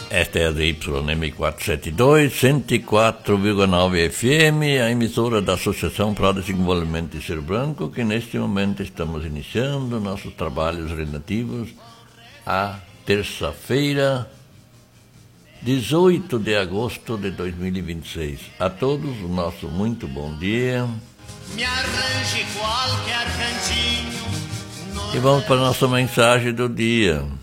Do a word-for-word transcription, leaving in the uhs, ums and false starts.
Esta é a D Y M quatrocentos e setenta e dois, cento e quatro vírgula nove F M, a emissora da Associação para o Desenvolvimento de Ser Branco, que neste momento estamos iniciando nossos trabalhos relativos à terça-feira, dezoito de agosto de dois mil e vinte e seis. A todos, o nosso muito bom dia. Me arranje qualquer cantinho. E vamos para a nossa mensagem do dia.